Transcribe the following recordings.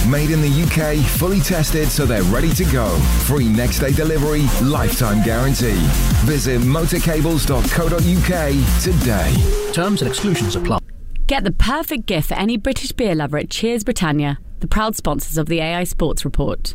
Made in the UK, fully tested so they're ready to go. Free next day delivery, lifetime guarantee. Visit motorcables.co.uk today. Terms and exclusions apply. Get the perfect gift for any British beer lover at Cheers Britannia, the proud sponsors of the AI Sports Report.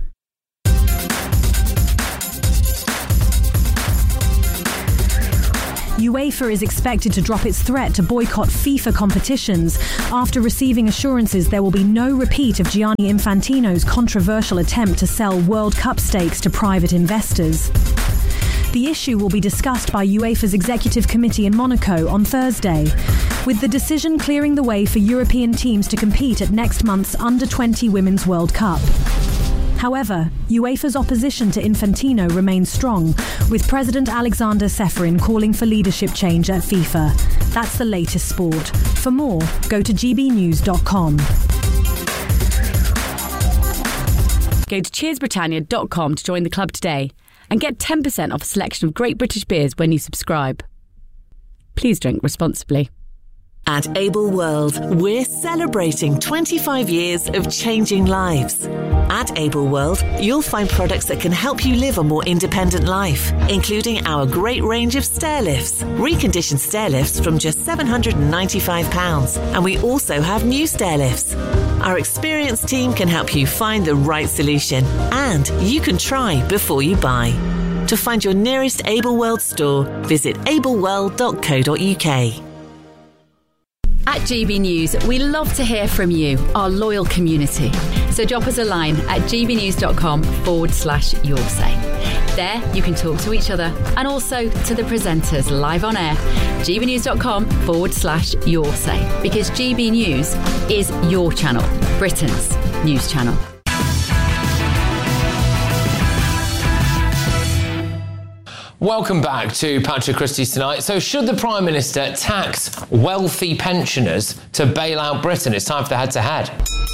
UEFA is expected to drop its threat to boycott FIFA competitions after receiving assurances there will be no repeat of Gianni Infantino's controversial attempt to sell World Cup stakes to private investors. The issue will be discussed by UEFA's Executive Committee in Monaco on Thursday, with the decision clearing the way for European teams to compete at next month's Under-20 Women's World Cup. However, UEFA's opposition to Infantino remains strong, with President Alexander Ceferin calling for leadership change at FIFA. That's the latest sport. For more, go to gbnews.com. Go to cheersbritannia.com to join the club today and get 10% off a selection of great British beers when you subscribe. Please drink responsibly. At Able World, we're celebrating 25 years of changing lives. At Able World, you'll find products that can help you live a more independent life, including our great range of stair lifts, reconditioned stair lifts from just £795. And we also have new stair lifts. Our experienced team can help you find the right solution, and you can try before you buy. To find your nearest Able World store, visit ableworld.co.uk. At GB News, we love to hear from you, our loyal community. So drop us a line at gbnews.com/yoursay. There, you can talk to each other and also to the presenters live on air. gbnews.com/yoursay. Because GB News is your channel, Britain's news channel. Welcome back to Patrick Christie's Tonight. So should the Prime Minister tax wealthy pensioners to bail out Britain? It's time for the head-to-head.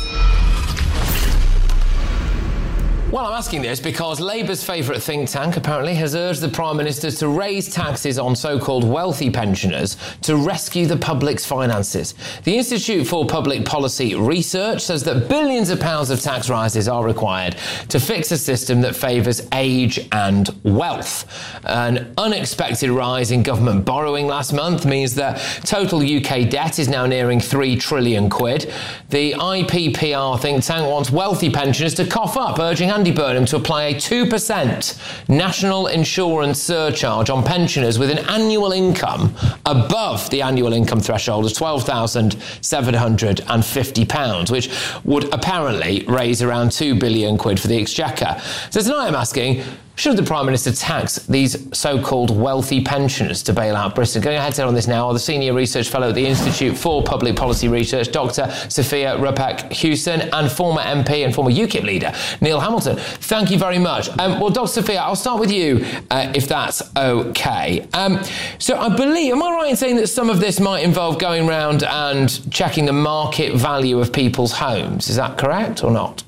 Well, I'm asking this because Labour's favourite think tank apparently has urged the Prime Minister to raise taxes on so-called wealthy pensioners to rescue the public's finances. The Institute for Public Policy Research says that billions of pounds of tax rises are required to fix a system that favours age and wealth. An unexpected rise in government borrowing last month means that total UK debt is now nearing £3 trillion. The IPPR think tank wants wealthy pensioners to cough up, urging Andy Burnham to apply a 2% national insurance surcharge on pensioners with an annual income above the annual income threshold of £12,750, which would apparently raise around £2 billion for the Exchequer. So tonight I'm asking, should the Prime Minister tax these so-called wealthy pensioners to bail out Britain? Going ahead on this now are the Senior Research Fellow at the Institute for Public Policy Research, Dr. Sophia Ropek-Hewson, and former MP and former UKIP leader, Neil Hamilton. Thank you very much. Well, Dr. Sophia, I'll start with you, if that's OK. So I believe, am I right in saying that some of this might involve going round and checking the market value of people's homes? Is that correct or not?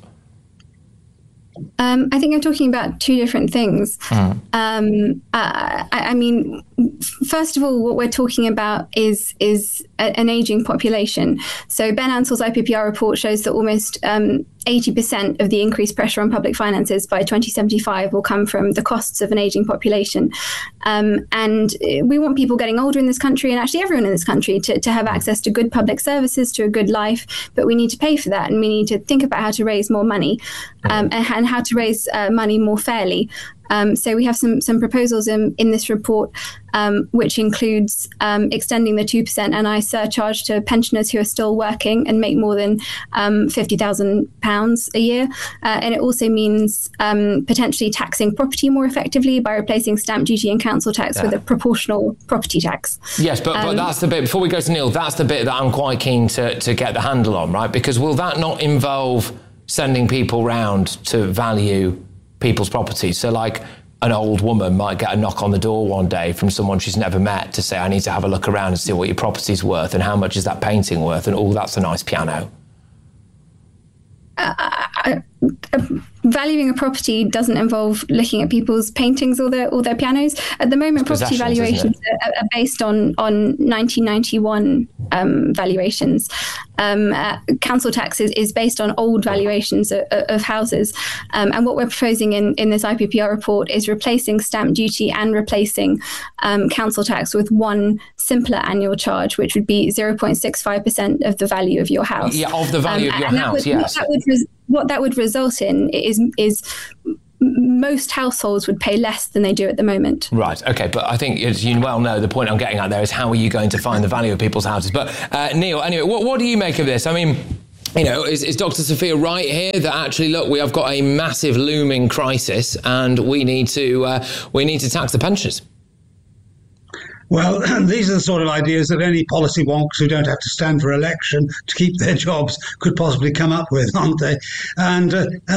I think I'm talking about two different things. I mean, first of all, what we're talking about is an ageing population. So Ben Ansell's IPPR report shows that almost 80% of the increased pressure on public finances by 2075 will come from the costs of an ageing population. And we want people getting older in this country, and actually everyone in this country, to have access to good public services, to a good life. But we need to pay for that, and we need to think about how to raise more money and how to raise money more fairly. So we have some proposals in this report, which includes extending the 2% NI surcharge to pensioners who are still working and make more than £50,000 a year. And it also means potentially taxing property more effectively by replacing stamp duty and council tax with a proportional property tax. Yes, but that's the bit, before we go to Neil, that's the bit that I'm quite keen to get the handle on, right? Because will that not involve sending people round to value people's properties? So like an old woman might get a knock on the door one day from someone she's never met to say, I need to have a look around and see what your property's worth and how much is that painting worth, and that's a nice piano. valuing a property doesn't involve looking at people's paintings or their pianos. At the moment, property valuations are based on 1991 valuations. Council tax is based on old valuations of houses. And what we're proposing in this IPPR report is replacing stamp duty and replacing council tax with one simpler annual charge, which would be 0.65% of the value of your house. Yeah, of the value of your house, yes. What that would result in is most households would pay less than they do at the moment. Right, okay, but I think, as you well know, the point I'm getting at there is how are you going to find the value of people's houses? But Neil, anyway, what do you make of this? I mean, you know, is Dr. Sophia right here that actually, look, we have got a massive looming crisis and we need to tax the pensioners? Well, these are the sort of ideas that any policy wonks who don't have to stand for election to keep their jobs could possibly come up with, aren't they? And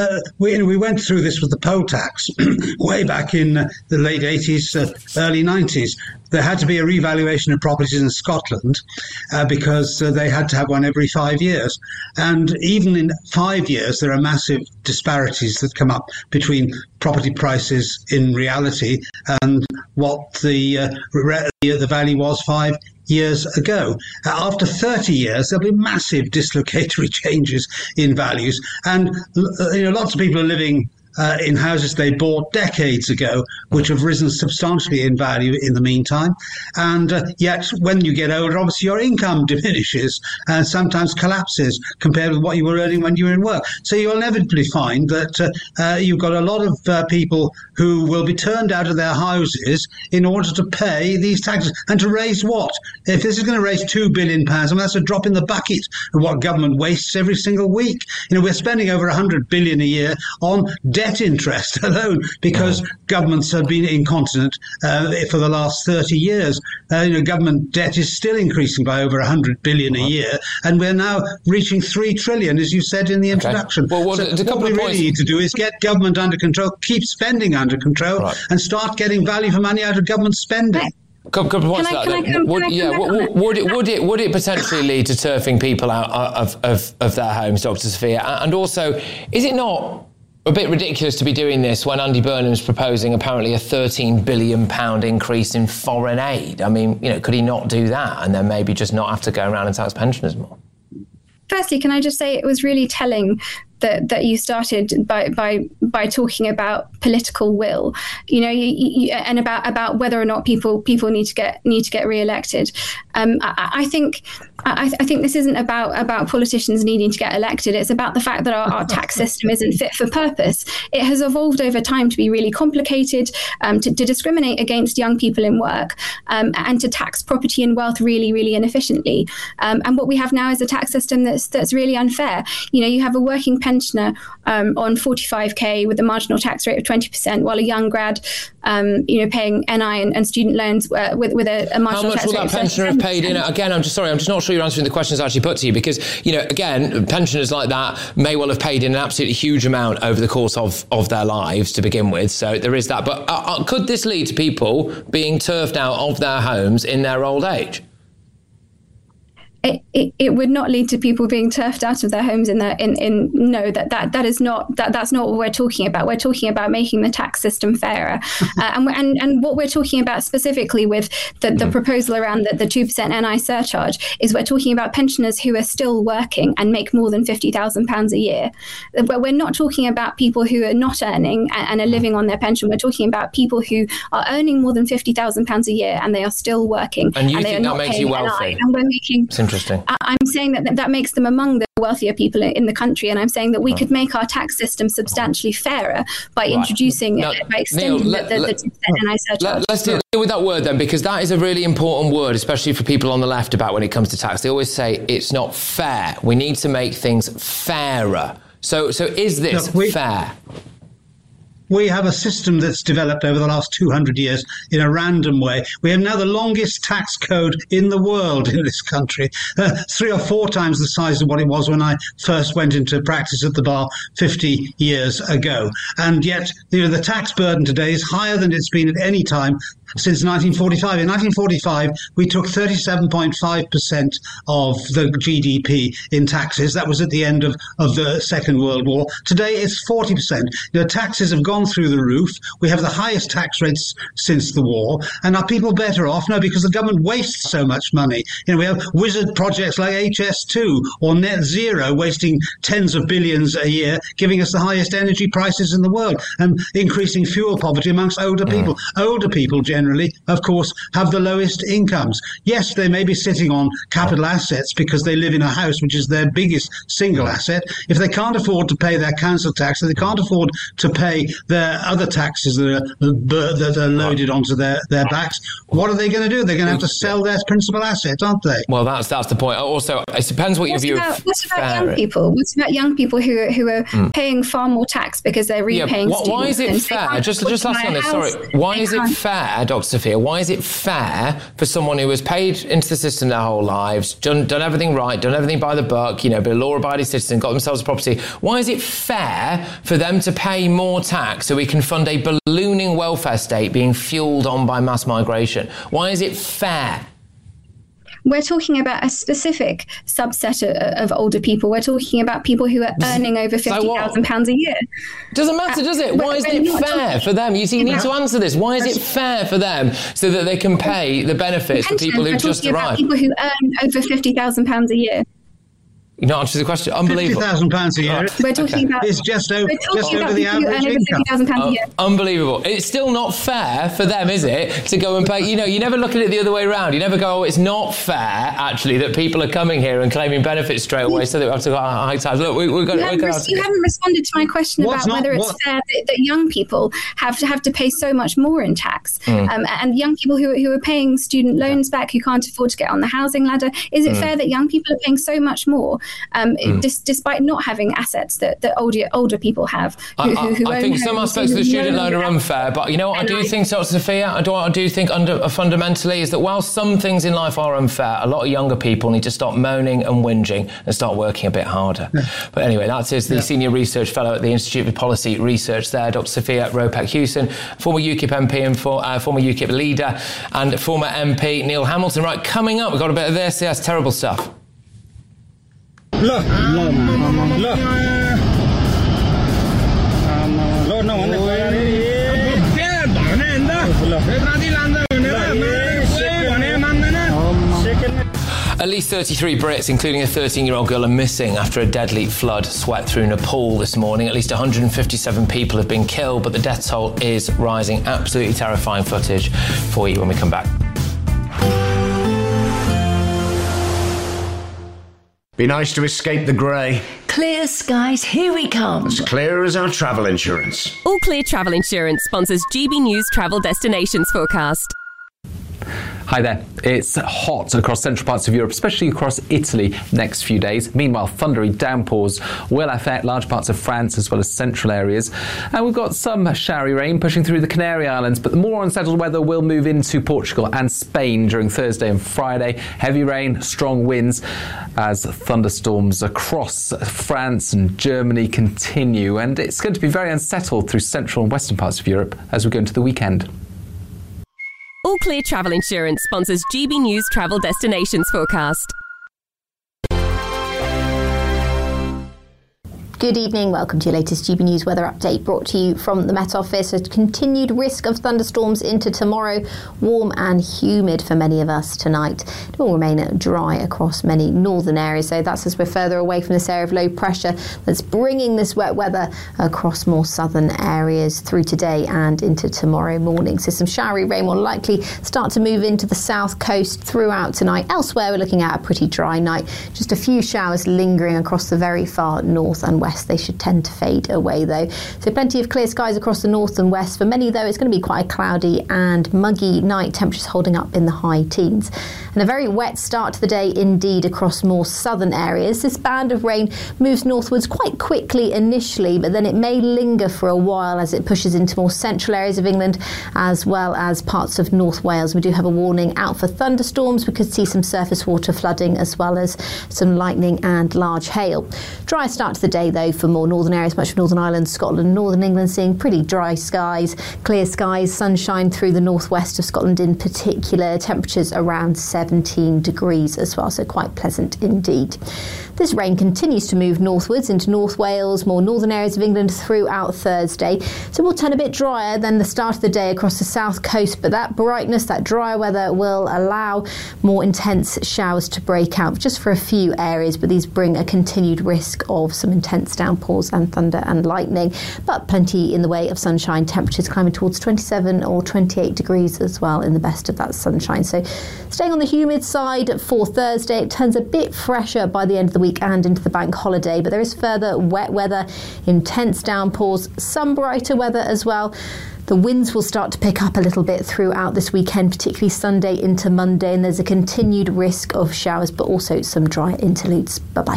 we went through this with the poll tax way back in the late 80s, early 90s. There had to be a revaluation of properties in Scotland because they had to have one every 5 years. And even in 5 years, there are massive disparities that come up between property prices in reality and what the value was 5 years ago. After 30 years, there'll be massive dislocatory changes in values. And lots of people are living in houses they bought decades ago, which have risen substantially in value in the meantime. And yet, when you get older, obviously your income diminishes and sometimes collapses compared with what you were earning when you were in work. So you'll inevitably find that you've got a lot of people who will be turned out of their houses in order to pay these taxes. And to raise what? If this is going to raise £2 billion, I mean, that's a drop in the bucket of what government wastes every single week. You know, we're spending over £100 billion a year on debt interest alone because governments have been incontinent for the last 30 years. Government debt is still increasing by over $100 billion a year, and we're now reaching $3 trillion, as you said in the introduction. Well, what we really need to do is get government under control, keep spending under control, and start getting value for money out of government spending. Right. Couple of points to that. Would it potentially lead to turfing people out of their homes, Dr. Sophia? And also, is it not a bit ridiculous to be doing this when Andy Burnham's proposing apparently a £13 billion increase in foreign aid? I mean, could he not do that and then maybe just not have to go around and tax pensioners more? Firstly, can I just say it was really telling that you started by talking about political will, and about whether or not people need to get re-elected. I think this isn't about politicians needing to get elected. It's about the fact that our tax system isn't fit for purpose. It has evolved over time to be really complicated, to discriminate against young people in work, and to tax property and wealth really, really inefficiently. And what we have now is a tax system that's really unfair. You have a working pensioner on 45k with a marginal tax rate of 20%, while a young grad, paying NI and student loans with a marginal tax rate of 30%. How much will that pensioner have paid in? Again, I'm just not sure you're answering the questions I actually put to you, because, again, pensioners like that may well have paid in an absolutely huge amount over the course of their lives to begin with. So there is that. But could this lead to people being turfed out of their homes in their old age? It would not lead to people being turfed out of their homes that's not what we're talking about. We're talking about making the tax system fairer, and what we're talking about specifically with the proposal around the 2% NI surcharge is we're talking about pensioners who are still working and make more than £50,000 a year. But we're not talking about people who are not earning and are living on their pension. We're talking about people who are earning more than £50,000 a year and they are still working. And you think that makes you wealthy? NI, and we're making. Interesting. I'm saying that makes them among the wealthier people in the country, and I'm saying that we could make our tax system substantially fairer by introducing, by extending the 2% NI surcharge. Let's deal with that word then, because that is a really important word, especially for people on the left, about when it comes to tax. They always say it's not fair. We need to make things fairer. So is this fair? we have a system that's developed over the last 200 years in a random way. We have now the longest tax code in the world in this country, 3 or 4 times the size of what it was when I first went into practice at the bar 50 years ago. And yet, the tax burden today is higher than it's been at any time since 1945. In 1945, we took 37.5% of the GDP in taxes. That was at the end of the Second World War. Today, it's 40%. Taxes have gone through the roof. We have the highest tax rates since the war. And are people better off? No, because the government wastes so much money. We have wizard projects like HS2 or Net Zero, wasting tens of billions a year, giving us the highest energy prices in the world and increasing fuel poverty amongst older people. Older people generally, of course, have the lowest incomes. Yes, they may be sitting on capital assets because they live in a house, which is their biggest single asset. If they can't afford to pay their council tax, if they can't afford to pay their other taxes that are loaded onto their backs, what are they going to do? They're going to have to sell their principal assets, aren't they? Well, that's the point. Also, it depends what your view of What about young people? What about young people who are paying far more tax because they're repaying students? Why is it fair? Just last on this, sorry. Why is it fair, Dr. Sophia, why is it fair for someone who has paid into the system their whole lives, done everything right, done everything by the book, been a law-abiding citizen, got themselves a property, why is it fair for them to pay more tax so we can fund a ballooning welfare state being fuelled on by mass migration? Why is it fair? We're talking about a specific subset of older people. We're talking about people who are earning over £50,000 a year. Doesn't matter, does it? Why is it fair for them? You need to answer this. Why is it fair for them so that they can pay the benefits for people who just arrived? People who earn over £50,000 a year. You not answer the question. Unbelievable. £50,000 a year. We're talking about. It's just over the average income. £50,000 a year. Unbelievable. It's still not fair for them, is it, to go and pay? You never look at it the other way around. You never go, it's not fair, actually, that people are coming here and claiming benefits straight away, so that we have to go high times. Look, you haven't responded to my question about whether it's fair that young people have to pay so much more in tax, and young people who are paying student loans back, who can't afford to get on the housing ladder. Is it fair that young people are paying so much more? Despite not having assets that older people have. I think some aspects of the student loan are unfair, but you know what I do think, Dr. Sophia? I do think fundamentally is that while some things in life are unfair, a lot of younger people need to stop moaning and whinging and start working a bit harder. Yeah. But anyway, that is the Senior Research Fellow at the Institute of Policy Research there, Dr. Sophia Ropac-Hewson, former UKIP MP and former UKIP leader, and former MP Neil Hamilton. Right, coming up, we've got a bit of this. Yes, terrible stuff. At least 33 Brits, including a 13-year-old girl, are missing after a deadly flood swept through Nepal this morning. At least 157 people have been killed, but the death toll is rising. Absolutely terrifying footage for you when we come back. Be nice to escape the grey. Clear skies, here we come. As clear as our travel insurance. All Clear Travel Insurance sponsors GB News Travel Destinations Forecast. Hi there. It's hot across central parts of Europe, especially across Italy next few days. Meanwhile, thundery downpours will affect large parts of France as well as central areas. And we've got some showery rain pushing through the Canary Islands, but the more unsettled weather will move into Portugal and Spain during Thursday and Friday. Heavy rain, strong winds as thunderstorms across France and Germany continue. And it's going to be very unsettled through central and western parts of Europe as we go into the weekend. All Clear Travel Insurance sponsors GB News Travel Destinations Forecast. Good evening, welcome to your latest GB News weather update brought to you from the Met Office. A continued risk of thunderstorms into tomorrow, warm and humid for many of us tonight. It will remain dry across many northern areas, so that's as we're further away from this area of low pressure that's bringing this wet weather across more southern areas through today and into tomorrow morning. So some showery rain will likely start to move into the south coast throughout tonight. Elsewhere, we're looking at a pretty dry night. Just a few showers lingering across the very far north and west west. They should tend to fade away though. So plenty of clear skies across the north and west. For many though, it's going to be quite a cloudy and muggy night, temperatures holding up in the high teens. And a very wet start to the day indeed across more southern areas. This band of rain moves northwards quite quickly initially, but then it may linger for a while as it pushes into more central areas of England as well as parts of North Wales. We do have a warning out for thunderstorms. We could see some surface water flooding as well as some lightning and large hail. Dry start to the day though for more northern areas, much of Northern Ireland, Scotland, Northern England seeing pretty dry skies, clear skies, sunshine through the northwest of Scotland in particular, temperatures around 17 degrees as well, so quite pleasant indeed. This rain continues to move northwards into North Wales, more northern areas of England throughout Thursday. So we'll turn a bit drier than the start of the day across the south coast, but that brightness, that drier weather will allow more intense showers to break out just for a few areas, but these bring a continued risk of some intense downpours and thunder and lightning, but plenty in the way of sunshine, temperatures climbing towards 27 or 28 degrees as well in the best of that sunshine. So staying on the humid side for Thursday, it turns a bit fresher by the end of the week and into the bank holiday, but there is further wet weather, intense downpours, some brighter weather as well. The winds will start to pick up a little bit throughout this weekend, particularly Sunday into Monday, and there's a continued risk of showers, but also some dry interludes. Bye-bye.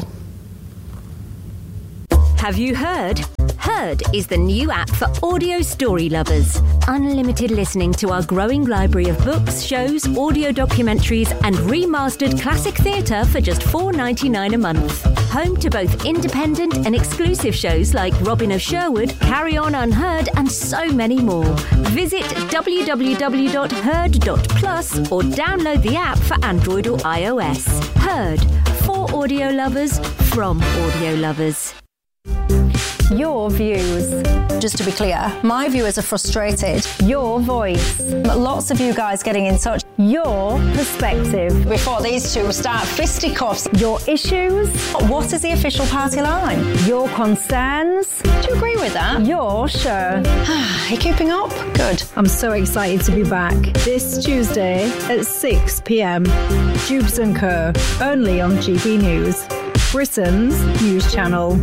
Have you heard? Heard is the new app for audio story lovers. Unlimited listening to our growing library of books, shows, audio documentaries and remastered classic theatre for just $4.99 a month. Home to both independent and exclusive shows like Robin of Sherwood, Carry On Unheard and so many more. Visit www.heard.plus or download the app for Android or iOS. Heard, for audio lovers, from audio lovers. Your views. Just to be clear, my viewers are frustrated. Your voice. Lots of you guys getting in touch. Your perspective. Before these two start fisticuffs. Your issues. What is the official party line? Your concerns. Do you agree with that? Your show. Are you keeping up? Good. I'm so excited to be back this Tuesday at 6 p.m. Jubes & Co. Only on GB News, Britain's news channel.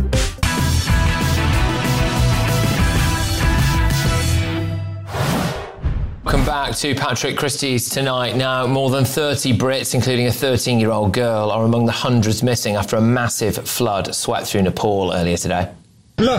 Welcome back to Patrick Christie's Tonight. Now, more than 30 Brits, including a 13-year-old girl, are among the hundreds missing after a massive flood swept through Nepal earlier today. Look.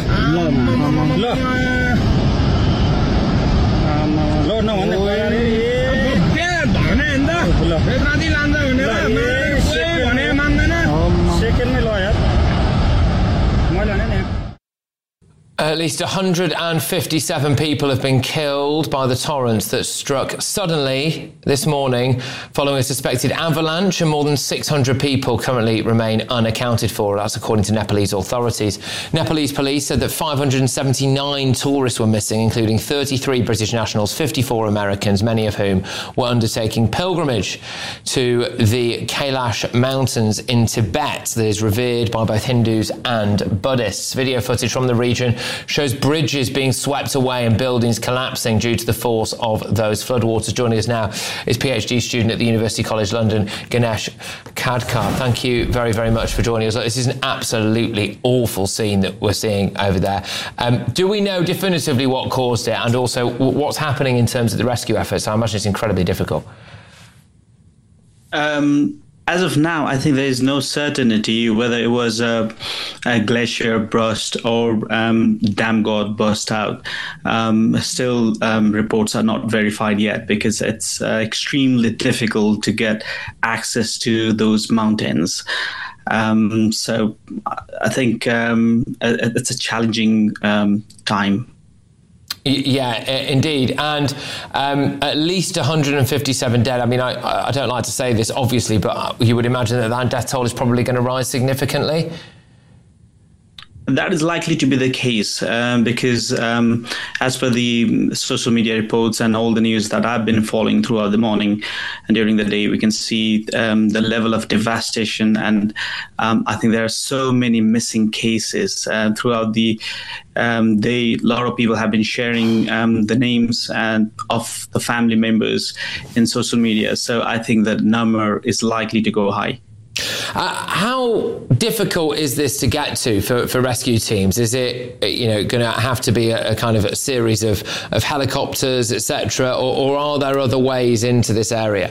At least 157 people have been killed by the torrents that struck suddenly this morning following a suspected avalanche, and more than 600 people currently remain unaccounted for. That's according to Nepalese authorities. Nepalese police said that 579 tourists were missing, including 33 British nationals, 54 Americans, many of whom were undertaking pilgrimage to the Kailash Mountains in Tibet that is revered by both Hindus and Buddhists. Video footage from the region shows bridges being swept away and buildings collapsing due to the force of those floodwaters. Joining us now is PhD student at the University College London, Ganesh Khadkar. Thank you very, very much for joining us. This is an absolutely awful scene that we're seeing over there. Do we know definitively what caused it, and also what's happening in terms of the rescue efforts? I imagine it's incredibly difficult. As of now, I think there is no certainty whether it was a glacier burst or dam got burst out. Still, reports are not verified yet because it's extremely difficult to get access to those mountains. So I think it's a challenging time. Yeah, indeed. And at least 157 dead. I mean, I don't like to say this, obviously, but you would imagine that death toll is probably going to rise significantly. That is likely to be the case because as per the social media reports and all the news that I've been following throughout the morning and during the day, we can see the level of devastation. And I think there are so many missing cases throughout the day. A lot of people have been sharing the names of the family members in social media. So I think that number is likely to go high. How difficult is this to get to for rescue teams? Is it, going to have to be a kind of a series of helicopters, etc., or are there other ways into this area?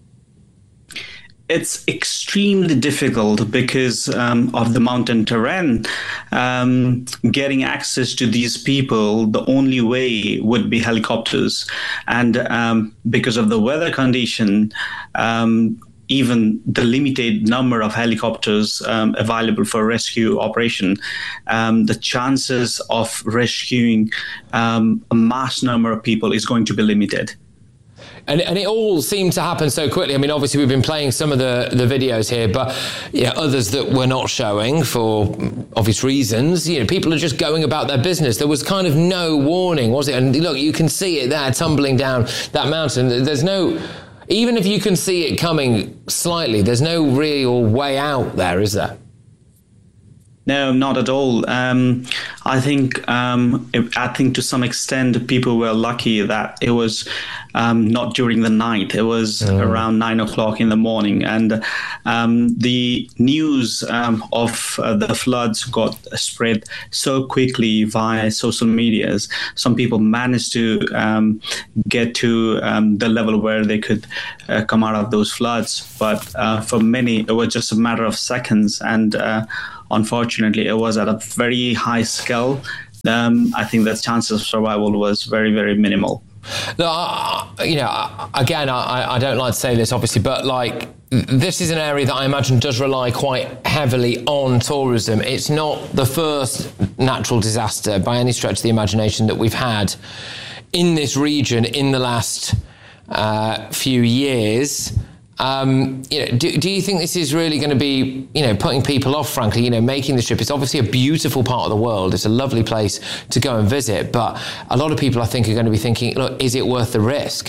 It's extremely difficult because of the mountain terrain. Getting access to these people, the only way would be helicopters. And because of the weather condition, even the limited number of helicopters available for rescue operation, the chances of rescuing a mass number of people is going to be limited. And it all seemed to happen so quickly. I mean, obviously, we've been playing some of the videos here, but others that we're not showing for obvious reasons. People are just going about their business. There was kind of no warning, was it? And look, you can see it there tumbling down that mountain. There's no... Even if you can see it coming slightly, there's no real way out there, is there? No, not at all. I think to some extent people were lucky that it was not during the night. It was around 9 o'clock in the morning, and the news of the floods got spread so quickly via social medias. Some people managed to get to the level where they could come out of those floods, but for many it was just a matter of seconds, and unfortunately, it was at a very high scale. I think the chances of survival was very, very minimal. No, again, I don't like to say this, obviously, but this is an area that I imagine does rely quite heavily on tourism. It's not the first natural disaster by any stretch of the imagination that we've had in this region in the last few years. Do you think this is really going to be, putting people off, frankly, making this trip? It's obviously a beautiful part of the world. It's a lovely place to go and visit. But a lot of people, I think, are going to be thinking, look, is it worth the risk?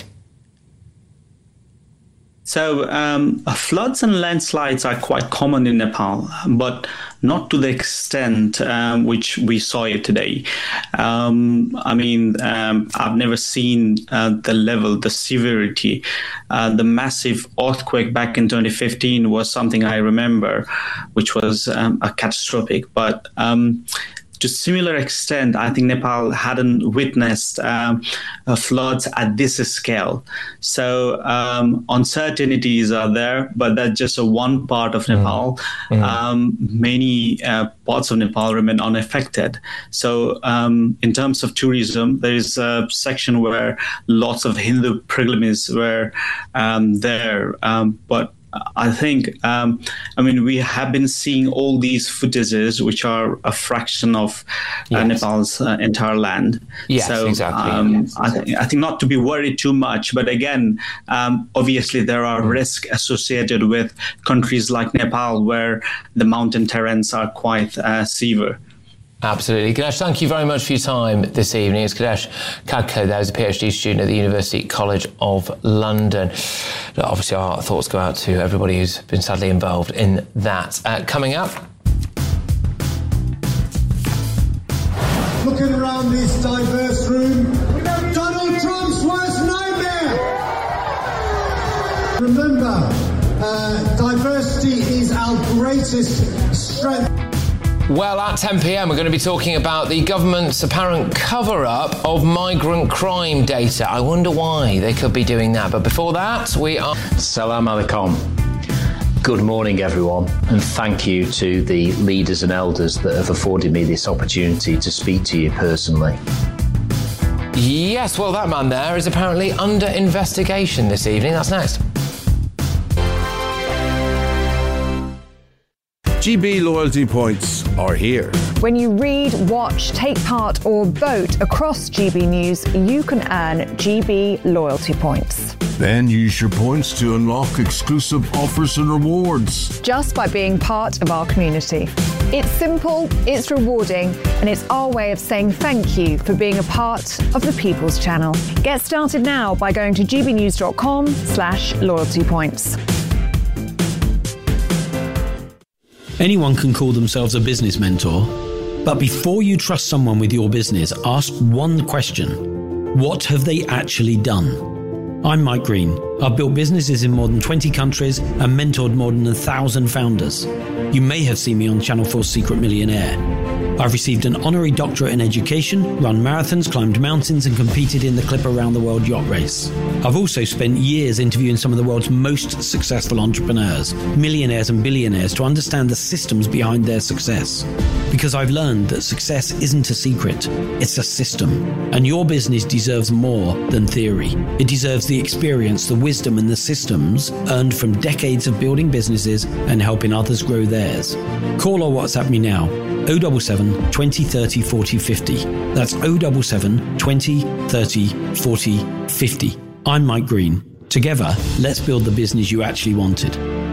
So floods and landslides are quite common in Nepal, but not to the extent which we saw it today. I've never seen the level, the severity. The massive earthquake back in 2015 was something I remember, which was a catastrophic. But to similar extent, I think Nepal hadn't witnessed floods at this scale. So uncertainties are there, but that's just one part of Nepal. Many parts of Nepal remain unaffected. So in terms of tourism, there is a section where lots of Hindu pilgrims were there, but I think, we have been seeing all these footages, which are a fraction of Nepal's entire land. Yes, so, exactly. I think not to be worried too much, but again, obviously there are risks associated with countries like Nepal, where the mountain terrains are quite severe. Absolutely. Kadesh, thank you very much for your time this evening. It's Kadesh Kadko there, who's a PhD student at the University College of London. Obviously, our thoughts go out to everybody who's been sadly involved in that. Coming up... Looking around this diverse room, Donald Trump's worst nightmare! Remember, diversity is our greatest strength. Well, at 10 p.m, we're going to be talking about the government's apparent cover-up of migrant crime data. I wonder why they could be doing that. But before that, we are... Salam alaikum. Good morning, everyone, and thank you to the leaders and elders that have afforded me this opportunity to speak to you personally. Yes, well, that man there is apparently under investigation this evening. That's next. GB loyalty points are here. When you read, watch, take part or vote across GB News, you can earn GB loyalty points. Then use your points to unlock exclusive offers and rewards. Just by being part of our community. It's simple, it's rewarding, and it's our way of saying thank you for being a part of the People's Channel. Get started now by going to gbnews.com/loyalty points. Anyone can call themselves a business mentor, but before you trust someone with your business, ask one question. What have they actually done? I'm Mike Green. I've built businesses in more than 20 countries and mentored more than 1,000 founders. You may have seen me on Channel 4's Secret Millionaire. I've received an honorary doctorate in education, run marathons, climbed mountains and competed in the Clipper Round the World yacht race. I've also spent years interviewing some of the world's most successful entrepreneurs, millionaires and billionaires to understand the systems behind their success. Because I've learned that success isn't a secret, it's a system. And your business deserves more than theory. It deserves the experience, the wisdom and the systems earned from decades of building businesses and helping others grow theirs. Call or WhatsApp me now. 077 20 30 40 50. That's 077 20 30 40 50. I'm Mike Green. Together, let's build the business you actually wanted.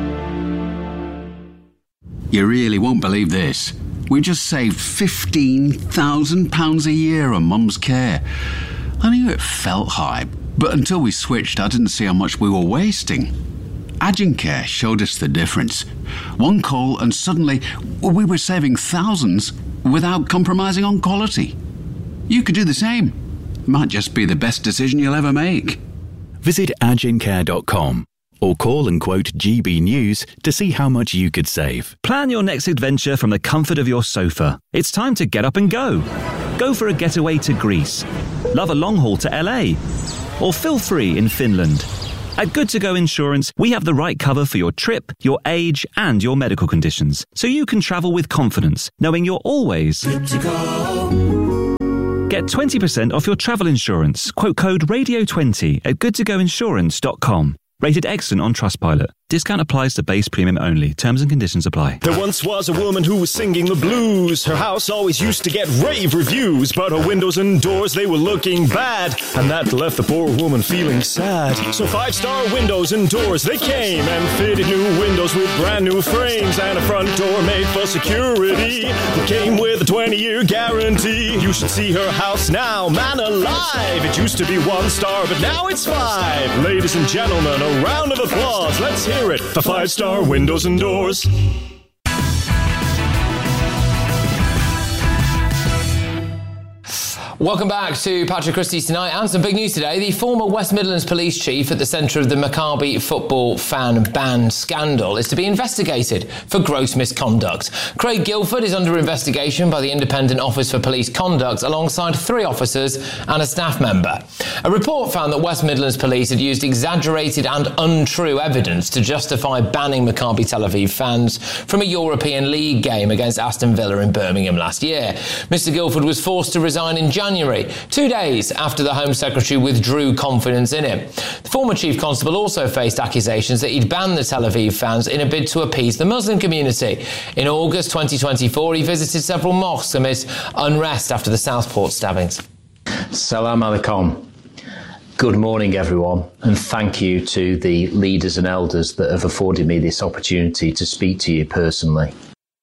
You really won't believe this. We just saved £15,000 a year on Mum's care. I knew it felt high, but until we switched, I didn't see how much we were wasting. Agencare showed us the difference. One call and suddenly we were saving thousands without compromising on quality. You could do the same. Might just be the best decision you'll ever make. Visit agencare.com or call and quote GB News to see how much you could save. Plan your next adventure from the comfort of your sofa. It's time to get up and go. Go for a getaway to Greece. Love a long haul to LA. Or feel free in Finland. At Good To Go Insurance, we have the right cover for your trip, your age, and your medical conditions, so you can travel with confidence, knowing you're always good to go. Get 20% off your travel insurance. Quote code RADIO20 at goodtogoinsurance.com. Rated excellent on Trustpilot. Discount applies to base premium only. Terms and conditions apply. There once was a woman who was singing the blues. Her house always used to get rave reviews, but her windows and doors, they were looking bad, and that left the poor woman feeling sad. So 5-star windows and doors, they came and fitted new windows with brand new frames and a front door made for security. It came with a 20-year guarantee. You should see her house now, man alive. It used to be 1 star, but now it's 5. Ladies and gentlemen, a round of applause. Let's hear it for 5-star windows and doors. Welcome back to Patrick Christie's Tonight, and some big news today. The former West Midlands police chief at the centre of the Maccabi football fan ban scandal is to be investigated for gross misconduct. Craig Guilford is under investigation by the Independent Office for Police Conduct alongside 3 officers and a staff member. A report found that West Midlands Police had used exaggerated and untrue evidence to justify banning Maccabi Tel Aviv fans from a European League game against Aston Villa in Birmingham last year. Mr Guilford was forced to resign in January, 2 days after the Home Secretary withdrew confidence in him. The former Chief Constable also faced accusations that he'd banned the Tel Aviv fans in a bid to appease the Muslim community. In August 2024, he visited several mosques amidst unrest after the Southport stabbings. Salam alaikum. Good morning, everyone, and thank you to the leaders and elders that have afforded me this opportunity to speak to you personally.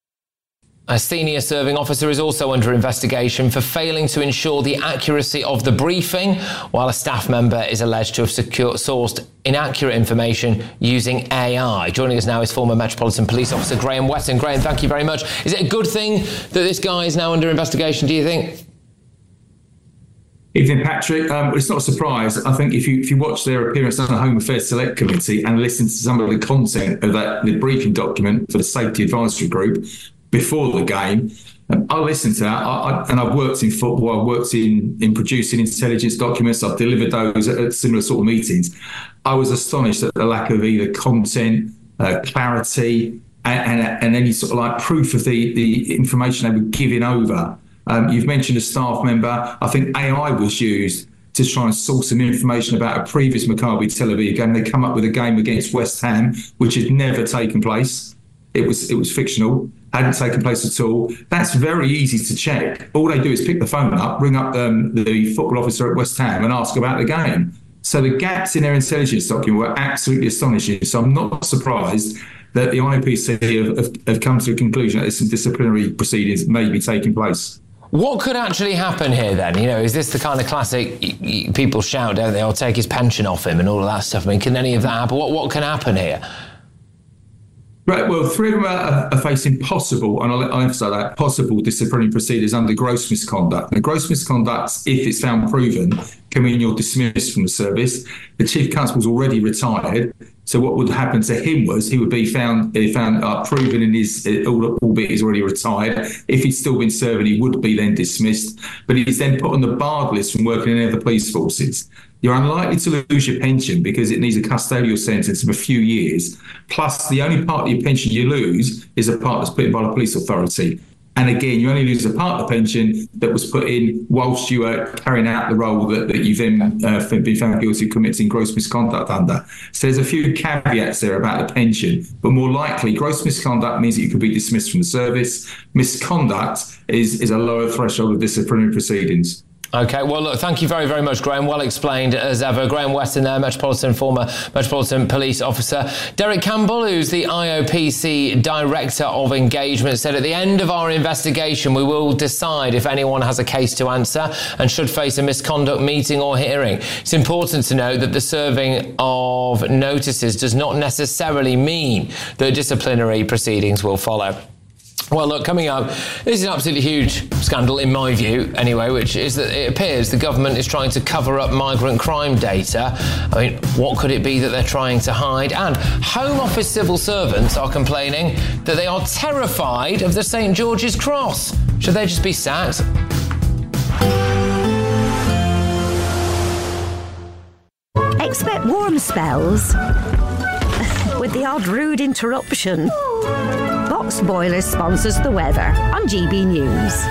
A senior serving officer is also under investigation for failing to ensure the accuracy of the briefing, while a staff member is alleged to have sourced inaccurate information using AI. Joining us now is former Metropolitan Police Officer Graham Weston. Graham, thank you very much. Is it a good thing that this guy is now under investigation, do you think? Evening, Patrick. It's not a surprise. I think if you watch their appearance on the Home Affairs Select Committee and listen to some of the content of the briefing document for the Safety Advisory Group before the game, I listened to that. And I've worked in football. I've worked in producing intelligence documents. I've delivered those at similar sort of meetings. I was astonished at the lack of either content, clarity, and any sort of like proof of the information they were giving over. You've mentioned a staff member. I think AI was used to try and source some information about a previous Maccabi Tel Aviv game. They come up with a game against West Ham, which had never taken place. It was fictional, hadn't taken place at all. That's very easy to check. All they do is pick the phone up, ring up the football officer at West Ham and ask about the game. So the gaps in their intelligence document were absolutely astonishing. So I'm not surprised that the IPC have come to a conclusion that some disciplinary proceedings may be taking place. What could actually happen here then? You know, is this the kind of classic people shout, don't they? I'll take his pension off him and all of that stuff. I mean, can any of that happen? What can happen here? Right, well, 3 of them are facing possible, and I'll emphasise that, possible disciplinary proceedings under gross misconduct. Now, gross misconduct, if it's found proven, can mean you're dismissed from the service. The Chief Constable's already retired, so what would happen to him was he would be found proven in his, albeit he's already retired. If he'd still been serving, he would be then dismissed, but he's then put on the barred list from working in any other police forces. You're unlikely to lose your pension because it needs a custodial sentence of a few years. Plus, the only part of your pension you lose is a part that's put in by the police authority. And again, you only lose a part of the pension that was put in whilst you were carrying out the role that you've then been found guilty of committing gross misconduct under. So there's a few caveats there about the pension, but more likely, gross misconduct means that you could be dismissed from the service. Misconduct is a lower threshold of disciplinary proceedings. OK, well, look, thank you very, very much, Graham. Well explained as ever. Graham Weston there, former Metropolitan Police Officer. Derek Campbell, who's the IOPC Director of Engagement, said at the end of our investigation, we will decide if anyone has a case to answer and should face a misconduct meeting or hearing. It's important to note that the serving of notices does not necessarily mean that disciplinary proceedings will follow. Well, look, coming up, this is an absolutely huge scandal, in my view, anyway, which is that it appears the government is trying to cover up migrant crime data. I mean, what could it be that they're trying to hide? And Home Office civil servants are complaining that they are terrified of the St George's Cross. Should they just be sacked? Expect warm spells with the odd rude interruption. Box Boilers sponsors the weather on GB News.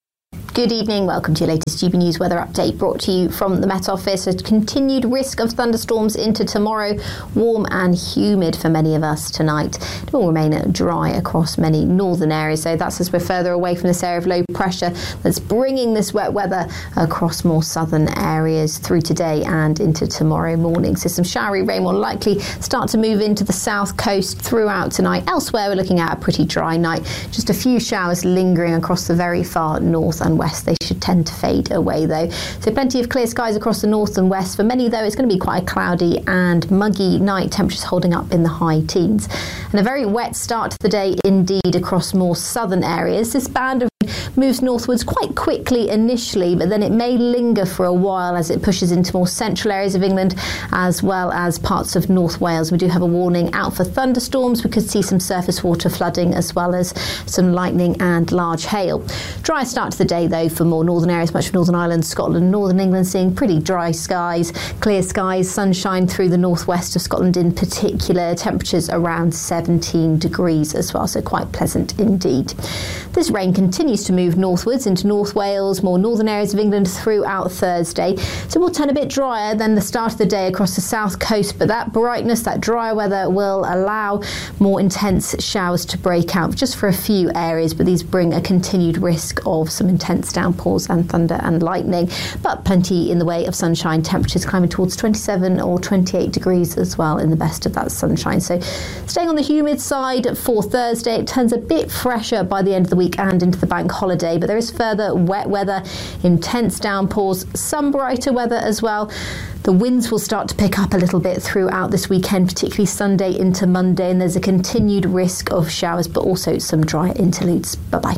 Good evening, welcome to your latest GB News weather update brought to you from the Met Office. A continued risk of thunderstorms into tomorrow, warm and humid for many of us tonight. It will remain dry across many northern areas, so that's as we're further away from this area of low pressure that's bringing this wet weather across more southern areas through today and into tomorrow morning. So some showery rain will likely start to move into the south coast throughout tonight. Elsewhere, we're looking at a pretty dry night. Just a few showers lingering across the very far north and west. They should tend to fade away though. So plenty of clear skies across the north and west. For many though, it's going to be quite a cloudy and muggy night, temperatures holding up in the high teens. And a very wet start to the day indeed across more southern areas. This band of moves northwards quite quickly initially, but then it may linger for a while as it pushes into more central areas of England as well as parts of North Wales. We do have a warning out for thunderstorms. We could see some surface water flooding as well as some lightning and large hail. Dry start to the day though for more northern areas, much of Northern Ireland, Scotland, Northern England seeing pretty dry skies, clear skies, sunshine through the northwest of Scotland in particular, temperatures around 17 degrees as well, so quite pleasant indeed. This rain continues to move northwards into North Wales, more northern areas of England throughout Thursday. So we'll turn a bit drier than the start of the day across the south coast, but that brightness, that drier weather will allow more intense showers to break out just for a few areas, but these bring a continued risk of some intense downpours and thunder and lightning, but plenty in the way of sunshine, temperatures climbing towards 27 or 28 degrees as well in the best of that sunshine. So staying on the humid side for Thursday, it turns a bit fresher by the end of the week and into the bank holiday, but there is further wet weather, intense downpours, some brighter weather as well. The winds will start to pick up a little bit throughout this weekend, particularly Sunday into Monday, and there's a continued risk of showers, but also some dry interludes. Bye-bye.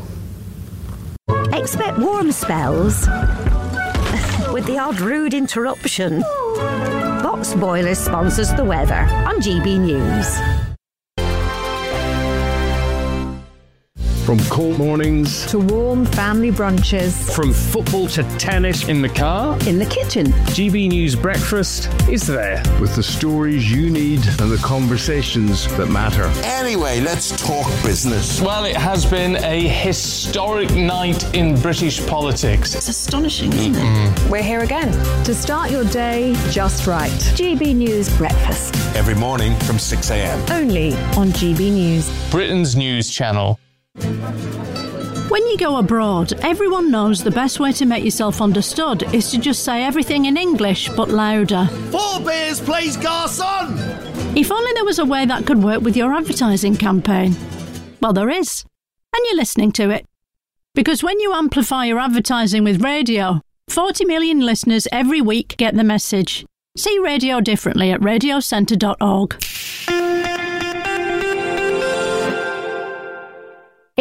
Expect warm spells with the odd rude interruption. Box Boilers sponsors the weather on GB News. From cold mornings to warm family brunches, from football to tennis in the car, in the kitchen, GB News Breakfast is there. With the stories you need and the conversations that matter. Anyway, let's talk business. Well, it has been a historic night in British politics. It's astonishing, isn't it? We're here again to start your day just right. GB News Breakfast. Every morning from 6 a.m. Only on GB News. Britain's news channel. When you go abroad, everyone knows the best way to make yourself understood is to just say everything in English, but louder. 4 beers, please, garçon! If only there was a way that could work with your advertising campaign. Well, there is. And you're listening to it. Because when you amplify your advertising with radio, 40 million listeners every week get the message. See radio differently at radiocentre.org.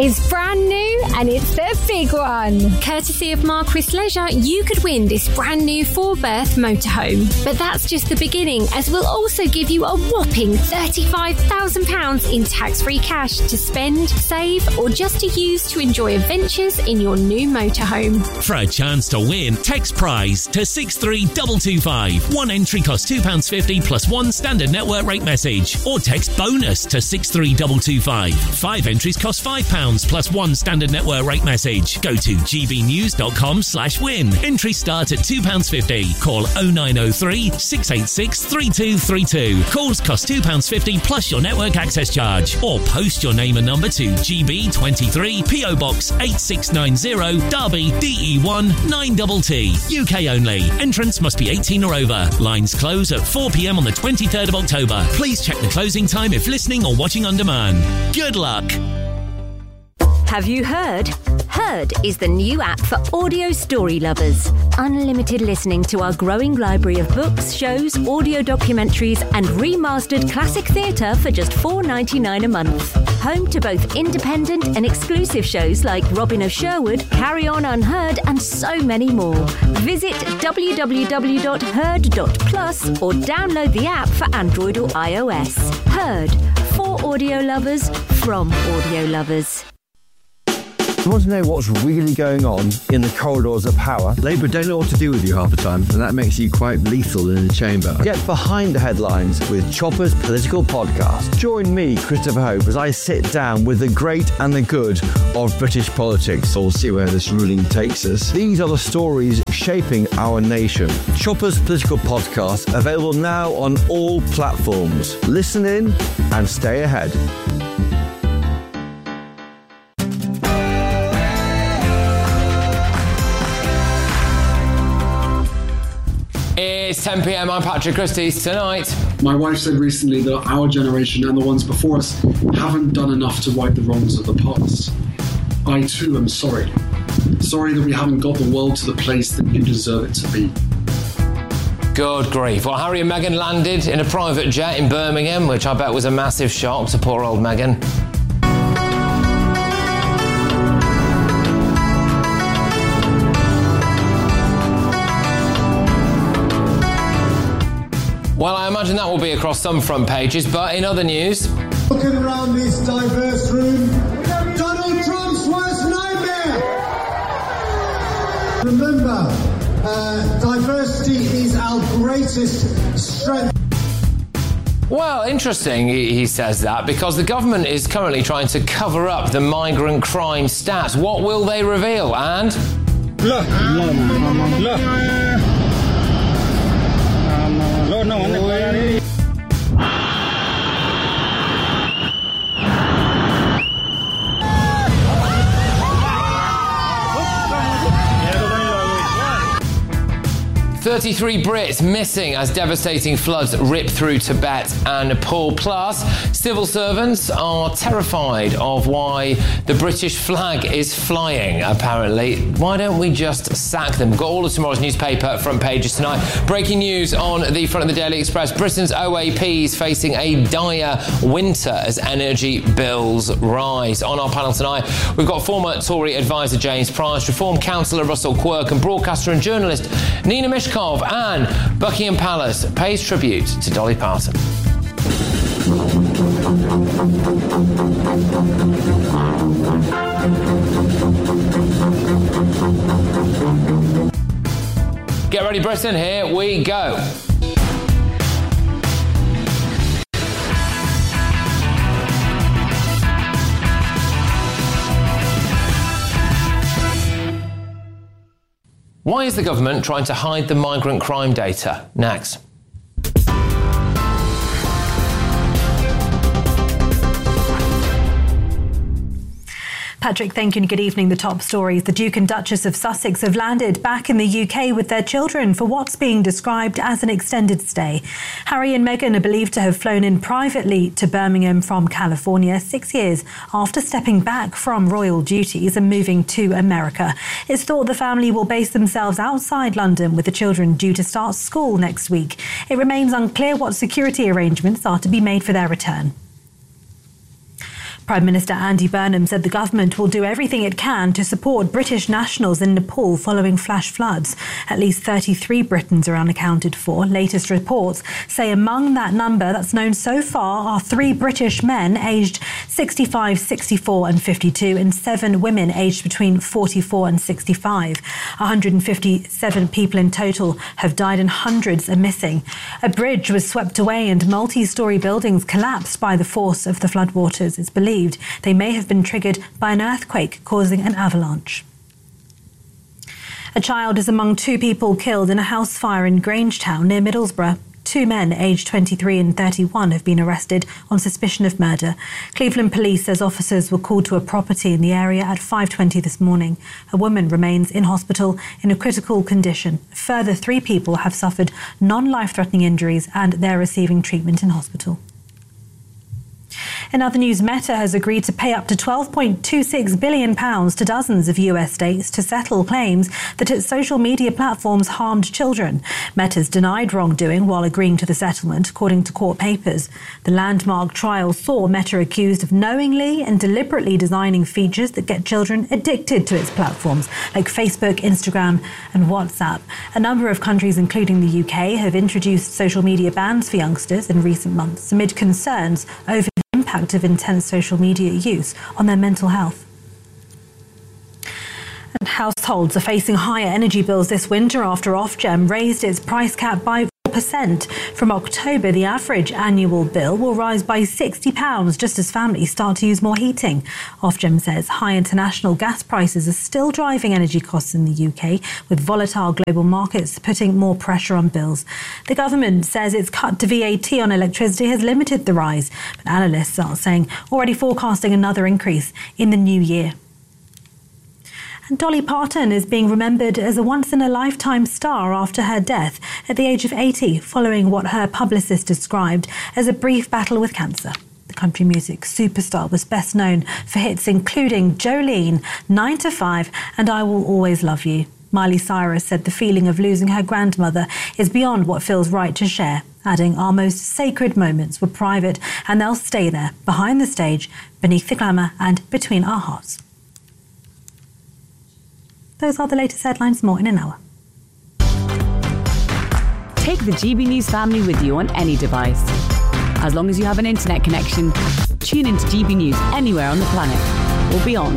It's brand new and it's the big one. Courtesy of Marquis Leisure, you could win this brand new 4-berth motorhome. But that's just the beginning, as we'll also give you a whopping £35,000 in tax-free cash to spend, save, or just to use to enjoy adventures in your new motorhome. For a chance to win, text prize to 63225. One entry costs £2.50 plus one standard network rate message. Or text bonus to 63225. 5 entries cost £5 plus one standard network rate message. Go to gbnews.com/win. Entries start at £2.50. Call 0903 686 3232. Calls cost £2.50 plus your network access charge. Or post your name and number to GB23 PO Box 8690 Derby DE1 9TT. UK only. Entrance must be 18 or over. Lines close at 4 p.m. on the 23rd of October. Please check the closing time if listening or watching on demand. Good luck. Have you heard? Heard is the new app for audio story lovers. Unlimited listening to our growing library of books, shows, audio documentaries, and remastered classic theatre for just $4.99 a month. Home to both independent and exclusive shows like Robin of Sherwood, Carry On Unheard, and so many more. Visit www.heard.plus or download the app for Android or iOS. Heard, for audio lovers, from audio lovers. You want to know what's really going on in the corridors of power? Labour don't know what to do with you half the time, and that makes you quite lethal in the chamber. Get behind the headlines with Chopper's Political Podcast. Join me, Christopher Hope, as I sit down with the great and the good of British politics. We'll see where this ruling takes us. These are the stories shaping our nation. Chopper's Political Podcast, available now on all platforms. Listen in and stay ahead. It's 10 p.m. I'm Patrick Christys. Tonight, my wife said recently that our generation and the ones before us haven't done enough to right the wrongs of the past. I too am sorry. Sorry that we haven't got the world to the place that you deserve it to be. Good grief. Well, Harry and Meghan landed in a private jet in Birmingham, which I bet was a massive shock to poor old Meghan. Well, I imagine that will be across some front pages, but in other news... Looking around this diverse room, Donald Trump's worst nightmare! Remember, diversity is our greatest strength. Well, interesting he says that, because the government is currently trying to cover up the migrant crime stats. What will they reveal? And... Look. 33 Brits missing as devastating floods rip through Tibet and Nepal. Plus, civil servants are terrified of why the British flag is flying, apparently. Why don't we just sack them? We've got all of tomorrow's newspaper front pages tonight. Breaking news on the front of the Daily Express. Britain's OAPs facing a dire winter as energy bills rise. On our panel tonight, we've got former Tory advisor James Price, Reform councillor Russell Quirk, and broadcaster and journalist Nina Mishkov. And Buckingham Palace pays tribute to Dolly Parton. Get ready, Britain, here we go. Why is the government trying to hide the migrant crime data? Next. Patrick, thank you and good evening. The top stories. The Duke and Duchess of Sussex have landed back in the UK with their children for what's being described as an extended stay. Harry and Meghan are believed to have flown in privately to Birmingham from California 6 years after stepping back from royal duties and moving to America. It's thought the family will base themselves outside London, with the children due to start school next week. It remains unclear what security arrangements are to be made for their return. Prime Minister Andy Burnham said the government will do everything it can to support British nationals in Nepal following flash floods. At least 33 Britons are unaccounted for. Latest reports say among that number that's known so far are 3 British men aged 65, 64 and 52 and 7 women aged between 44 and 65. 157 people in total have died and hundreds are missing. A bridge was swept away and multi-storey buildings collapsed by the force of the floodwaters. It's believed they may have been triggered by an earthquake causing an avalanche. A child is among 2 people killed in a house fire in Grangetown near Middlesbrough. 2 men aged 23 and 31 have been arrested on suspicion of murder. Cleveland Police says officers were called to a property in the area at 5:20 this morning. A woman remains in hospital in a critical condition. A further 3 people have suffered non-life-threatening injuries and they're receiving treatment in hospital. In other news, Meta has agreed to pay up to £12.26 billion to dozens of US states to settle claims that its social media platforms harmed children. Meta's denied wrongdoing while agreeing to the settlement, according to court papers. The landmark trial saw Meta accused of knowingly and deliberately designing features that get children addicted to its platforms, like Facebook, Instagram and WhatsApp. A number of countries, including the UK, have introduced social media bans for youngsters in recent months amid concerns over the impact of intense social media use on their mental health. And households are facing higher energy bills this winter after Ofgem raised its price cap by 4%. From October, the average annual bill will rise by £60 just as families start to use more heating. Ofgem says high international gas prices are still driving energy costs in the UK, with volatile global markets putting more pressure on bills. The government says its cut to VAT on electricity has limited the rise, but analysts are saying already forecasting another increase in the new year. Dolly Parton is being remembered as a once-in-a-lifetime star after her death at the age of 80, following what her publicist described as a brief battle with cancer. The country music superstar was best known for hits including Jolene, 9 to 5 and I Will Always Love You. Miley Cyrus said the feeling of losing her grandmother is beyond what feels right to share, adding our most sacred moments were private and they'll stay there, behind the stage, beneath the glamour and between our hearts. Those are the latest headlines. More in an hour. Take the GB News family with you on any device. As long as you have an internet connection, tune into GB News anywhere on the planet or beyond.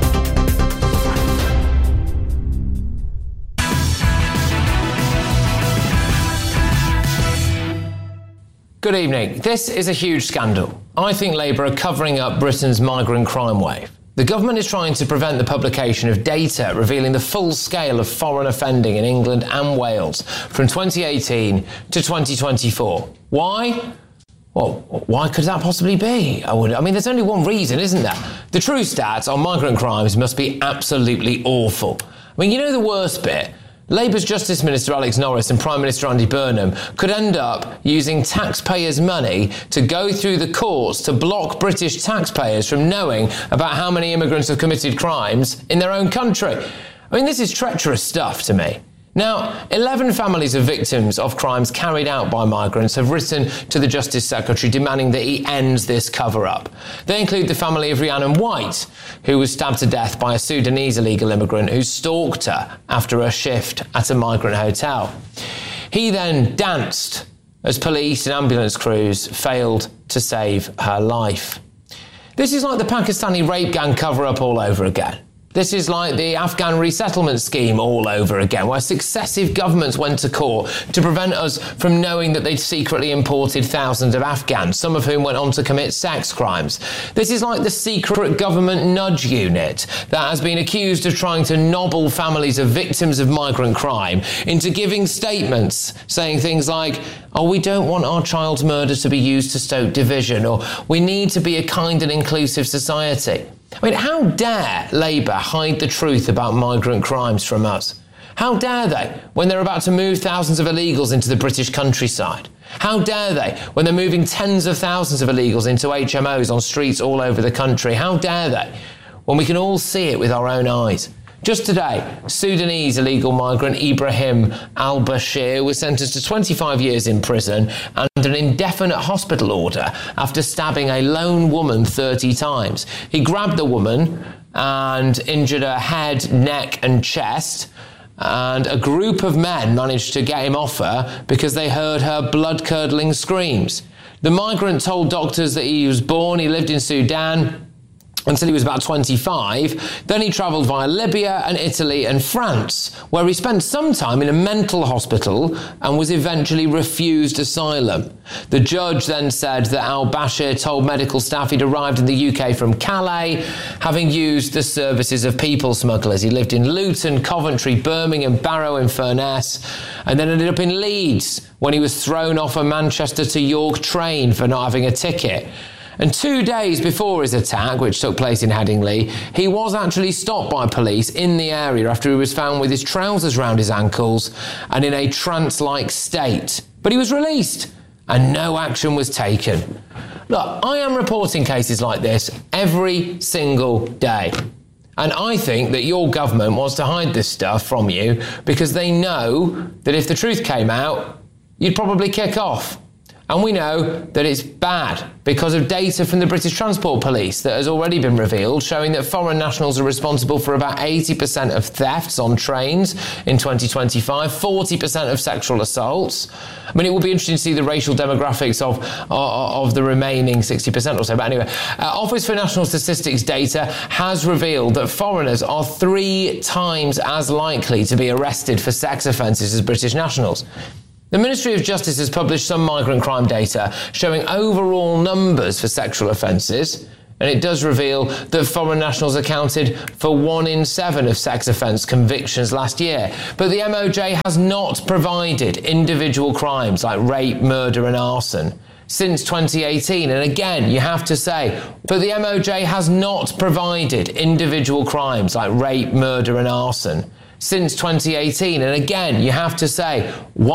Good evening. This is a huge scandal. I think Labour are covering up Britain's migrant crime wave. The government is trying to prevent the publication of data revealing the full scale of foreign offending in England and Wales from 2018 to 2024. Why? Well, why could that possibly be? I mean, there's only one reason, isn't there? The true stats on migrant crimes must be absolutely awful. I mean, you know the worst bit? Labour's Justice Minister Alex Norris and Prime Minister Andy Burnham could end up using taxpayers' money to go through the courts to block British taxpayers from knowing about how many immigrants have committed crimes in their own country. I mean, this is treacherous stuff to me. Now, 11 families of victims of crimes carried out by migrants have written to the Justice Secretary demanding that he ends this cover-up. They include the family of Rhiannon White, who was stabbed to death by a Sudanese illegal immigrant who stalked her after her shift at a migrant hotel. He then danced as police and ambulance crews failed to save her life. This is like the Pakistani rape gang cover-up all over again. This is like the Afghan resettlement scheme all over again, where successive governments went to court to prevent us from knowing that they'd secretly imported thousands of Afghans, some of whom went on to commit sex crimes. This is like the secret government nudge unit that has been accused of trying to nobble families of victims of migrant crime into giving statements saying things like, oh, we don't want our child's murder to be used to stoke division, or we need to be a kind and inclusive society. I mean, how dare Labour hide the truth about migrant crimes from us? How dare they when they're about to move thousands of illegals into the British countryside? How dare they when they're moving tens of thousands of illegals into HMOs on streets all over the country? How dare they when we can all see it with our own eyes? Just today, Sudanese illegal migrant Ibrahim al-Bashir was sentenced to 25 years in prison and an indefinite hospital order after stabbing a lone woman 30 times. He grabbed the woman and injured her head, neck and chest, and a group of men managed to get him off her because they heard her blood-curdling screams. The migrant told doctors that he was born, he lived in Sudan until he was about 25. Then he travelled via Libya and Italy and France, where he spent some time in a mental hospital and was eventually refused asylum. The judge then said that al-Bashir told medical staff he'd arrived in the UK from Calais, having used the services of people smugglers. He lived in Luton, Coventry, Birmingham, Barrow and Furness, and then ended up in Leeds when he was thrown off a Manchester to York train for not having a ticket. And 2 days before his attack, which took place in Headingley, he was actually stopped by police in the area after he was found with his trousers round his ankles and in a trance-like state. But he was released and no action was taken. Look, I am reporting cases like this every single day. And I think that your government wants to hide this stuff from you because they know that if the truth came out, you'd probably kick off. And we know that it's bad because of data from the British Transport Police that has already been revealed, showing that foreign nationals are responsible for about 80% of thefts on trains in 2025, 40% of sexual assaults. I mean, it will be interesting to see the racial demographics of the remaining 60% or so. But anyway, Office for National Statistics data has revealed that foreigners are 3 times as likely to be arrested for sex offences as British nationals. The Ministry of Justice has published some migrant crime data showing overall numbers for sexual offences, and it does reveal that foreign nationals accounted for 1 in 7 of sex offence convictions last year. But the MOJ has not provided individual crimes like rape, murder and arson since 2018. And again, you have to say, but the MOJ has not provided individual crimes like rape, murder and arson since 2018. And again, you have to say, why